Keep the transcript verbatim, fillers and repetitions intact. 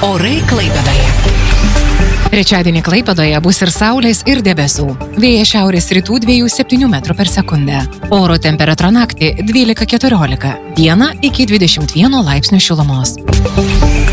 Orai Klaipėdoje. Trečiadienį Klaipėdoje bus ir saulės, ir debesų. Vėjas šiaurės rytų dviejų septynių metrų per sekundę. Oro temperatūra naktį dvylika keturiolika, dieną iki dvidešimt vieno laipsnių šilumos.